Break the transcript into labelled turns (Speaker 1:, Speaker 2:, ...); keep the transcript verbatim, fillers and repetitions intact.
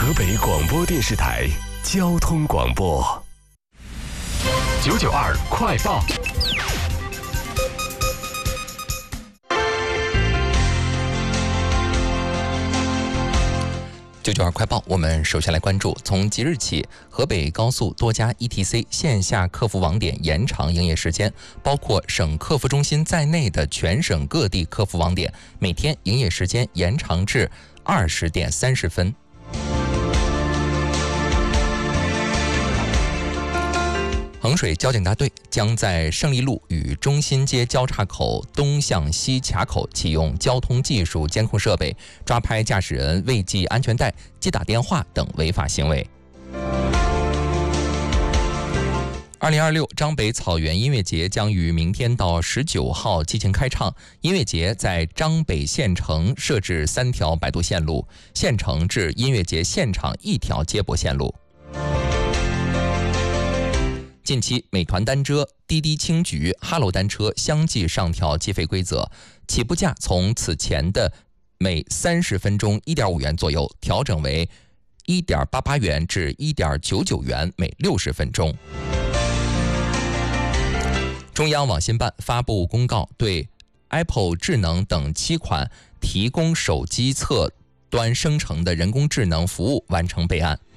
Speaker 1: 河北广播电视台交通广播九九二快报。
Speaker 2: 九九二快报，我们首先来关注，从即日起，河北高速多家 E T C 线下客服网点延长营业时间，包括省客服中心在内的全省各地客服网点，每天营业时间延长至二十点三十分。衡水交警大队将在胜利路与中心街交叉口东向西卡口启用交通技术监控设备，抓拍驾驶人未系安全带、接打电话等违法行为。二零二六张北草原音乐节将于明天到十九号激情开唱。音乐节在张北县城设置三条摆渡线路，县城至音乐节现场一条接驳线路。近期，美团单车、滴滴轻举、哈罗单车相继上调计费规则，起步价从此前的每三十分钟 一点五元左右，调整为 一点八八元至 一点九九元每六十分钟。中央网信办发布公告，对 Apple 智能等七款提供手机侧端生成的人工智能服务完成备案。